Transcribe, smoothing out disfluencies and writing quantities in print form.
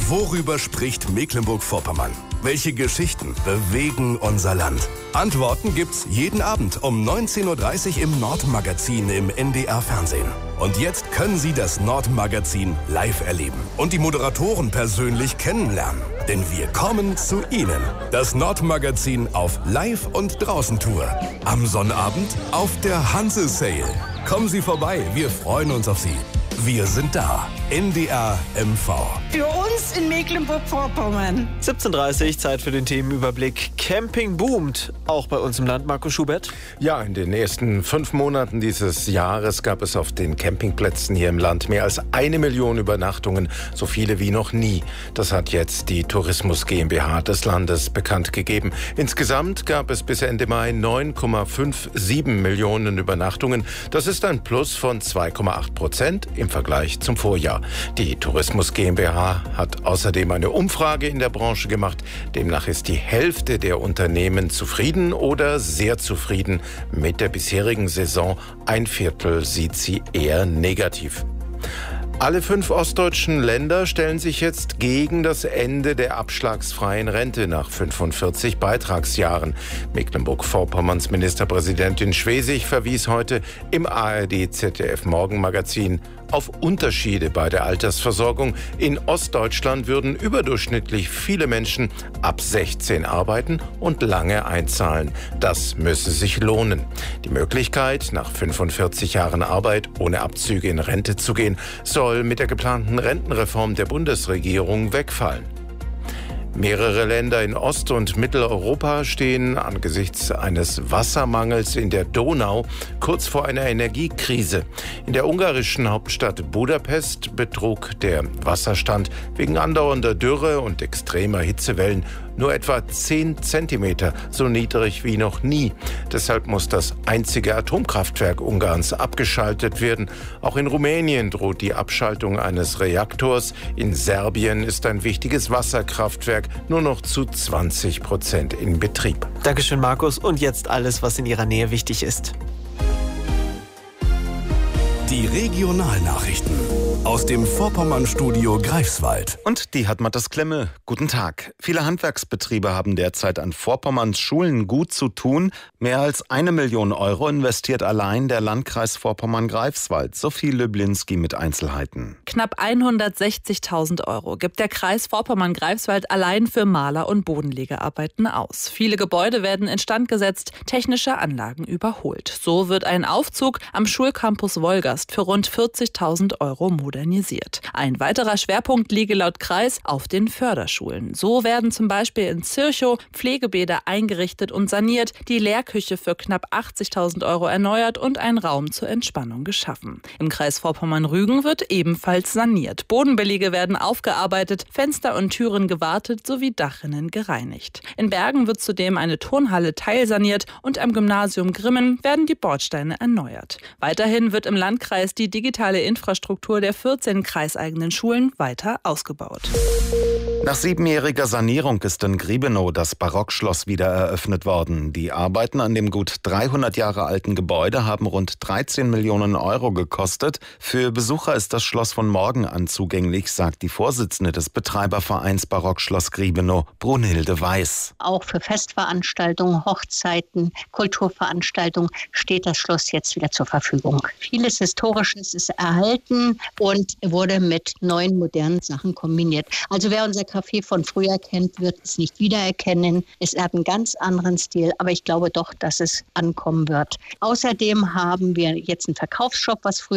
Worüber spricht Mecklenburg-Vorpommern? Welche Geschichten bewegen unser Land? Antworten gibt's jeden Abend um 19.30 Uhr im Nordmagazin im NDR-Fernsehen. Und jetzt können Sie das Nordmagazin live erleben und die Moderatoren persönlich kennenlernen. Denn wir kommen zu Ihnen. Das Nordmagazin auf Live- und Draußen-Tour. Am Sonnabend auf der Hanse Sale. Kommen Sie vorbei, wir freuen uns auf Sie. Wir sind da. NDR MV. Für uns in Mecklenburg-Vorpommern. 17:30 Uhr, Zeit für den Themenüberblick. Camping boomt, auch bei uns im Land. Marco Schubert. Ja, in den ersten 5 Monaten dieses Jahres gab es auf den Campingplätzen hier im Land mehr als 1 Million Übernachtungen, so viele wie noch nie. Das hat jetzt die Tourismus GmbH des Landes bekannt gegeben. Insgesamt gab es bis Ende Mai 9,57 Millionen Übernachtungen. Das ist ein Plus von 2,8% im Vergleich zum Vorjahr. Die Tourismus GmbH hat außerdem eine Umfrage in der Branche gemacht. Demnach ist die Hälfte der Unternehmen zufrieden oder sehr zufrieden mit der bisherigen Saison. 1/4 sieht sie eher negativ. Alle 5 ostdeutschen Länder stellen sich jetzt gegen das Ende der abschlagsfreien Rente nach 45 Beitragsjahren. Mecklenburg-Vorpommerns Ministerpräsidentin Schwesig verwies heute im ARD-ZDF-Morgenmagazin auf Unterschiede bei der Altersversorgung. In Ostdeutschland würden überdurchschnittlich viele Menschen ab 16 arbeiten und lange einzahlen. Das müsse sich lohnen. Die Möglichkeit, nach 45 Jahren Arbeit ohne Abzüge in Rente zu gehen, soll mit der geplanten Rentenreform der Bundesregierung wegfallen. Mehrere Länder in Ost- und Mitteleuropa stehen angesichts eines Wassermangels in der Donau kurz vor einer Energiekrise. In der ungarischen Hauptstadt Budapest betrug der Wasserstand wegen andauernder Dürre und extremer Hitzewellen nur etwa 10 Zentimeter, so niedrig wie noch nie. Deshalb muss das einzige Atomkraftwerk Ungarns abgeschaltet werden. Auch in Rumänien droht die Abschaltung eines Reaktors. In Serbien ist ein wichtiges Wasserkraftwerk nur noch zu 20% in Betrieb. Dankeschön, Markus. Und jetzt alles, was in Ihrer Nähe wichtig ist. Die Regionalnachrichten aus dem Vorpommern-Studio Greifswald. Und die hat Matthias Klemme. Guten Tag. Viele Handwerksbetriebe haben derzeit an Vorpommerns Schulen gut zu tun. Mehr als 1 Million Euro investiert allein der Landkreis Vorpommern-Greifswald. Sophie Lüblinski mit Einzelheiten. Knapp 160.000 Euro gibt der Kreis Vorpommern-Greifswald allein für Maler- und Bodenlegearbeiten aus. Viele Gebäude werden instand gesetzt, technische Anlagen überholt. So wird ein Aufzug am Schulcampus Wolgast für rund 40.000 Euro modernisiert. Ein weiterer Schwerpunkt liege laut Kreis auf den Förderschulen. So werden zum Beispiel in Zirchow Pflegebäder eingerichtet und saniert, die Lehrküche für knapp 80.000 Euro erneuert und ein Raum zur Entspannung geschaffen. Im Kreis Vorpommern-Rügen wird ebenfalls saniert. Bodenbeläge werden aufgearbeitet, Fenster und Türen gewartet sowie Dachrinnen gereinigt. In Bergen wird zudem eine Turnhalle teilsaniert und am Gymnasium Grimmen werden die Bordsteine erneuert. Weiterhin wird im Landkreis die digitale Infrastruktur der 14 kreiseigenen Schulen weiter ausgebaut. Nach 7-jähriger Sanierung ist in Griebenow das Barockschloss wieder eröffnet worden. Die Arbeiten an dem gut 300 Jahre alten Gebäude haben rund 13 Millionen Euro gekostet. Für Besucher ist das Schloss von morgen an zugänglich, sagt die Vorsitzende des Betreibervereins Barockschloss Griebenow, Brunhilde Weiß. Auch für Festveranstaltungen, Hochzeiten, Kulturveranstaltungen steht das Schloss jetzt wieder zur Verfügung. Vieles Historisches ist erhalten und wurde mit neuen, modernen Sachen kombiniert. Also wer unser Café von früher kennt, wird es nicht wiedererkennen. Es hat einen ganz anderen Stil, aber ich glaube doch, dass es ankommen wird. Außerdem haben wir jetzt einen Verkaufsshop, was früher